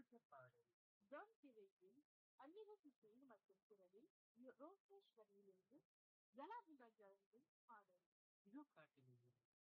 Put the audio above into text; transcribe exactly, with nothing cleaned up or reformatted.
அடுத்த பாடல் ஜான் திரையில் அல்லிவ ஹுசேன் மற்றும் குரலில் ரோஷேஸ்வரியிலிருந்து ஜலாபுதா ஜலந்தின் பாடல். இதோ காட்டுகிறது